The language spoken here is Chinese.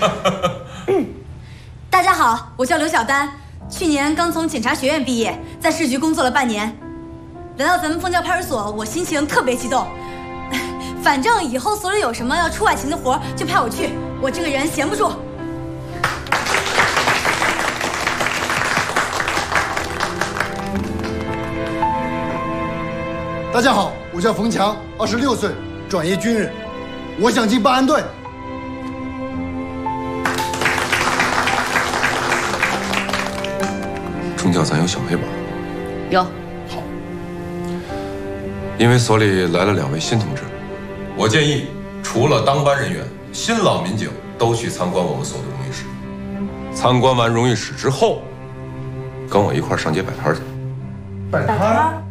大家好，我叫刘小丹，去年刚从检察学院毕业，在市局工作了半年。来到咱们凤交派出所，我心情特别激动。反正以后所里有什么要出外勤的活，就派我去。我这个人闲不住。 大家好，我叫冯强，26岁，转业军人，我想进办案队。 中教咱有小黑板？ 有。 好。因为所里来了2位新同志，我建议除了当班人员，新老民警都去参观我们所的荣誉室。参观完荣誉室之后，跟我一块儿上街摆摊去。 摆摊？